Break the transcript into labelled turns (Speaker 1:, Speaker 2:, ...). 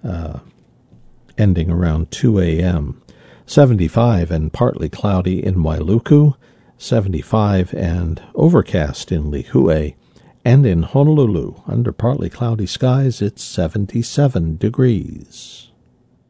Speaker 1: ending around 2 a.m. 75 and partly cloudy in Wailuku, 75 and overcast in Lihue, and in Honolulu, under partly cloudy skies, it's 77 degrees.